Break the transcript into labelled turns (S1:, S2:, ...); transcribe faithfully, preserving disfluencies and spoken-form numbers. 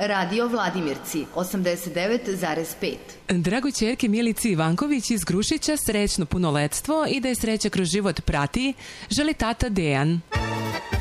S1: Radio Vladimirci, osamdeset devet zarez pet.
S2: Dragoj ćerki Milici Ivanković iz Grušića srećno punoletstvo i da je sreća kroz život prati, želi tata Dejan.